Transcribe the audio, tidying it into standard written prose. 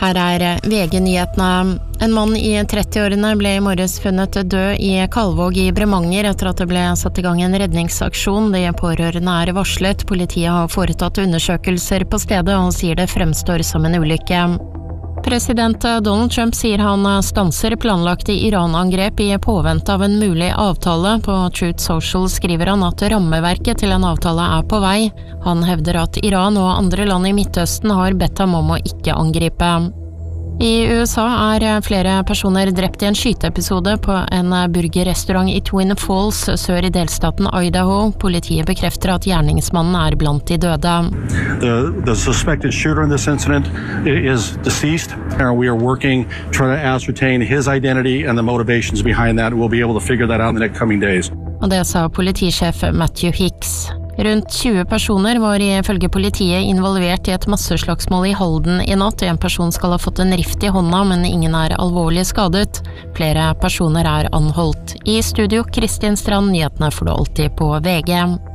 Her VG-nyhetene. En mann I 30-årene ble I morges funnet død I Kalvåg I Bremanger etter at det ble satt I gang en redningsaksjon. De pårørende varslet. Politiet har foretatt undersøkelser på stedet og sier det fremstår som en ulykke. President Donald Trump sier han stanser planlagte Iran-angrep I påvente av en mulig avtale. På Truth Social skriver han at rammeverket til en avtale på vei. Han hevder at Iran og andre land I Midtøsten har bedt ham om å ikke angripe. I USA flere personer drept I en skyteepisode på en burgerrestaurant I Twin Falls sør I delstaten Idaho. Politiet bekrefter at gjerningsmannen blant de døde. The suspected shooter in this incident is deceased. We are working trying to ascertain his identity and the motivations behind that. We'll be able to figure that out in the next coming days. Og det sa politisjef Matthew Hicks. Rundt 20 personer var ifølge politiet involvert I et masseslagsmål I Halden I natt. En person skal ha fått en rift I hånda, men ingen alvorlig skadet. Flere personer anholdt. I studio, Kristin Strand, nyhetene får du alltid på VG.